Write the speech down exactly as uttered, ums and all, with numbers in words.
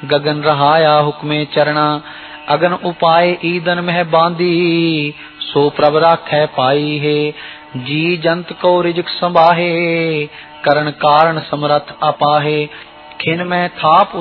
गगन रहाया हुक्मे चरणा, अगन उपाय ईदन मह बांधी, सो प्रभ राखै पाई है। जी जंत को रिजक संभाहे, करण कारण समरथ अपाहे, खिन में थाप